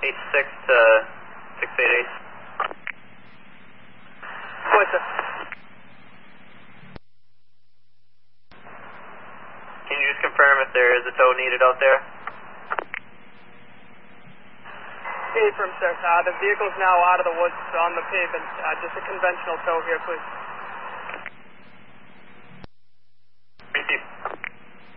86 to 688. What, sir? Can you just confirm if there is a tow needed out there? Affirm, sir. The vehicle's now out of the woods on the pavement. Just a conventional tow here, please.